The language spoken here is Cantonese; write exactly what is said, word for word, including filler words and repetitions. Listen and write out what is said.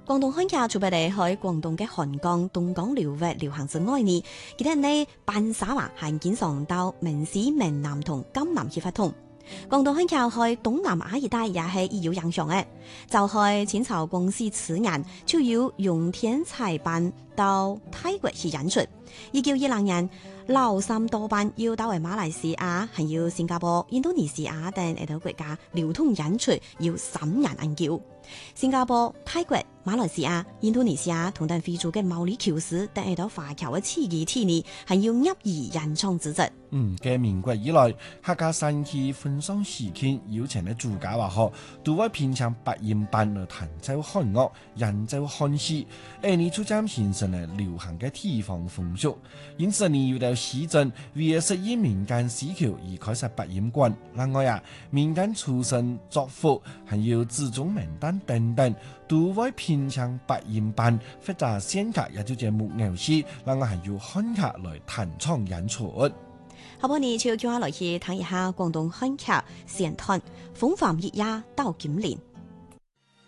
廣東漢劇除別地喺廣東嘅漢江、東江流域流行之外呢，其他呢扮沙話係經常到閩西、閩南同江南去發通。廣東漢劇喺東南亞一帶也係有影響嘅，就係清朝光緒此年就要用天才班到泰國去演出。一九二零年，劉三多班要到為馬來西亞、還有新加坡、印度尼西亞等呢度國家流通演出，要三年研究。新加坡、泰國、馬來西亞、印度尼西亞同等非洲嘅毛里求斯等呢度華僑嘅刺激體呢，係要入而演唱之質。 嗯，嘅民國以來，客家山區分上時期邀請嘅主家話學，都會偏向八音班來彈奏漢樂、演奏漢詩，而呢逐漸形成了流行嘅地方風俗。因此呢，有到市鎮為適應民間需求而開設八音館。另外啊，民間出身作福，還有自宗名單等等，都會偏向八音班或者仙客，也就係木偶戲，另外還有漢客來彈唱演出。 下半年就叫我來去睇一下廣東漢劇《線團》，風帆熱呀到金蓮。